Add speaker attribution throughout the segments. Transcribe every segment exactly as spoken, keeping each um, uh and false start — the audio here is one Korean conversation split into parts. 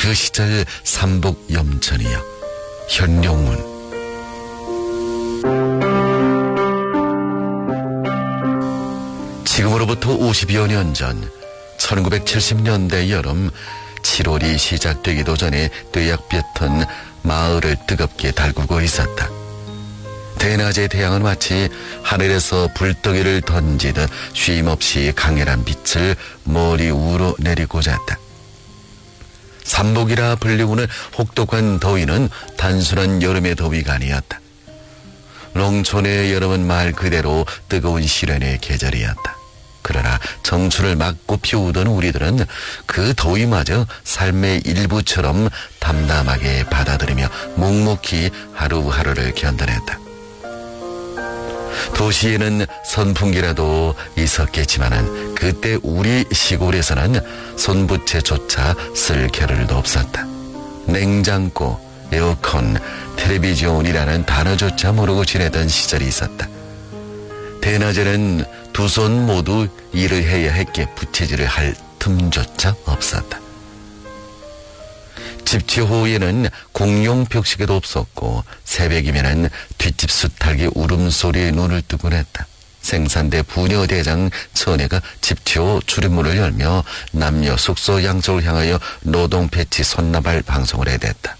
Speaker 1: 그 시절 삼복 염천이여 현룡운. 지금으로부터 오십여 년 전 천구백칠십 년대 여름 칠월이 시작되기도 전에 뙤약볕은 마을을 뜨겁게 달구고 있었다. 대낮의 태양은 마치 하늘에서 불덩이를 던지듯 쉼없이 강렬한 빛을 머리 위로 내리고자 했다. 삼복이라 불리우는 혹독한 더위는 단순한 여름의 더위가 아니었다. 농촌의 여름은 말 그대로 뜨거운 시련의 계절이었다. 그러나 청춘을 막고 피우던 우리들은 그 더위마저 삶의 일부처럼 담담하게 받아들이며 묵묵히 하루하루를 견뎌냈다. 도시에는 선풍기라도 있었겠지만은 그때 우리 시골에서는 손부채조차 쓸 겨를도 없었다. 냉장고, 에어컨, 텔레비전이라는 단어조차 모르고 지내던 시절이 있었다. 대낮에는 두 손 모두 일을 해야 했기에 부채질을 할 틈조차 없었다. 집치호에는 공용 벽시계도 없었고 새벽이면은 뒷집 수탉이 울음소리에 눈을 뜨곤 했다. 생산대 부녀대장 처녀가 집치호 출입문을 열며 남녀 숙소 양쪽을 향하여 노동 패치 손나발 방송을 해댔다.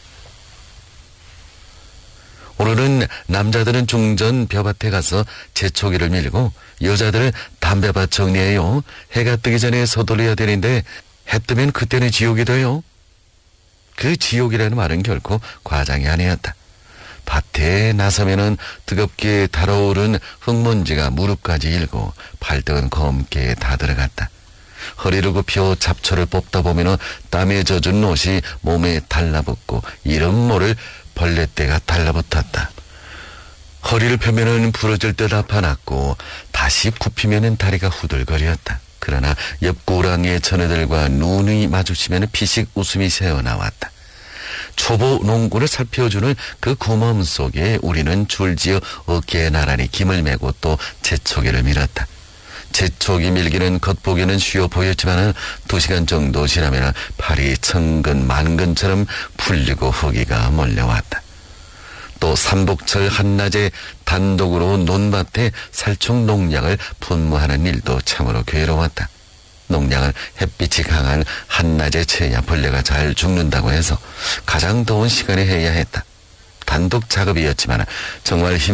Speaker 1: 오늘은 남자들은 중전 벼밭에 가서 제초기를 밀고 여자들은 담배밭 정리해요. 해가 뜨기 전에 서둘러야 되는데 해 뜨면 그때는 지옥이 돼요. 그 지옥이라는 말은 결코 과장이 아니었다. 밭에 나서면은 뜨겁게 달아오른 흙먼지가 무릎까지 일고 발등은 검게 다 들어갔다. 허리를 굽혀 잡초를 뽑다 보면은 땀에 젖은 옷이 몸에 달라붙고 이름 모를 벌레떼가 달라붙었다. 허리를 펴면은 부러질 듯 아파났고 다시 굽히면은 다리가 후들거렸다. 그러나 옆구랑의 처녀들과 눈이 마주치면 피식 웃음이 새어나왔다. 초보 농구를 살펴주는 그 고마움 속에 우리는 줄지어 어깨에 나란히 김을 메고 또 제초기를 밀었다. 제초기 밀기는 겉보기에는 쉬워 보였지만 두 시간 정도 지나면 팔이 천근 만근처럼 풀리고 허기가 몰려왔다. 또 삼복철 한낮에 단독으로 논밭에 살충 농약을 분무하는 일도 참으로 괴로웠다. 농약은 햇빛이 강한 한낮에 채야 벌레가 잘 죽는다고 해서 가장 더운 시간에 해야 했다. 단독 작업이었지만 정말 힘